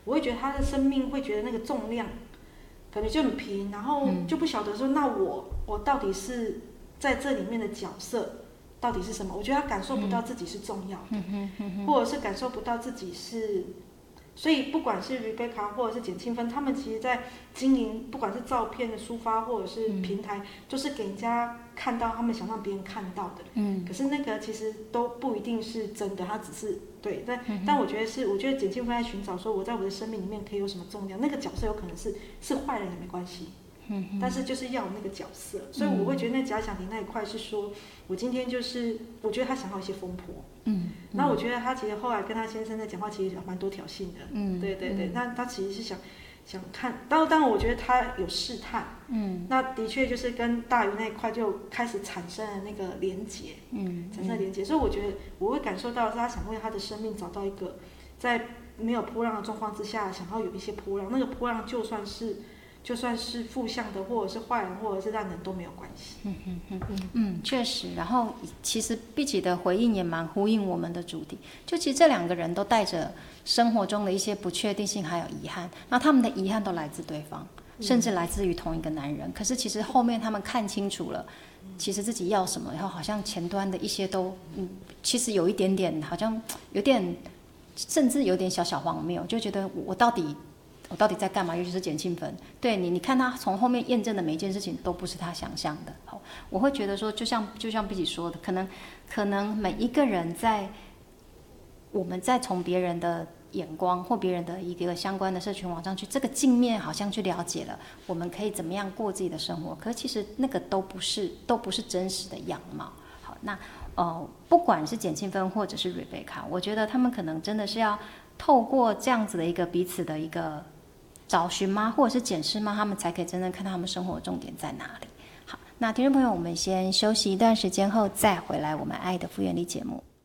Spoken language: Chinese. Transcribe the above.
我会觉得他的生命会觉得那个重量感觉就很平，然后就不晓得说，那我到底是在这里面的角色到底是什么？我觉得他感受不到自己是重要的，或者是感受不到自己是。所以不管是 Rebecca 或者是简庆芬，他们其实在经营，不管是照片的抒发或者是平台，就是给人家看到他们想让别人看到的。可是那个其实都不一定是真的，他只是对。但我觉得简庆芬在寻找说，我在我的生命里面可以有什么重量？那个角色有可能是坏人也没关系。但是就是要有那个角色，所以我会觉得那假想敌那一块是说，我今天就是我觉得他想要一些风波，那我觉得他其实后来跟他先生在讲话，其实蛮多挑衅的，对，那他其实是想看，当然我觉得他有试探，那的确就是跟大鱼那一块就开始产生了那个连结，所以我觉得我会感受到是他想为他的生命找到一个在没有波浪的状况之下，想要有一些波浪，那个波浪就算是负向的，或者是坏人，或者是烂人都没有关系。 确实。然后其实碧琪的回应也蛮呼应我们的主题，就其实这两个人都带着生活中的一些不确定性还有遗憾，那他们的遗憾都来自对方，甚至来自于同一个男人。可是其实后面他们看清楚了，其实自己要什么，然后好像前端的一些都，其实有一点点，好像有点，甚至有点小小荒谬，就觉得我到底在干嘛？尤其是简庆芬，对你看他从后面验证的每一件事情都不是他想象的。好，我会觉得说，就像碧琪说的，可能每一个人我们在从别人的眼光或别人的一个相关的社群网上去这个镜面好像去了解了我们可以怎么样过自己的生活，可是其实那个都不是真实的样貌。好，那不管是简庆芬或者是 Rebecca， 我觉得他们可能真的是要透过这样子的一个彼此的一个找寻吗，或者是检视吗，他们才可以真正看到他们生活的重点在哪里。好，那听众朋友，我们先休息一段时间后再回来我们爱的复原力节目。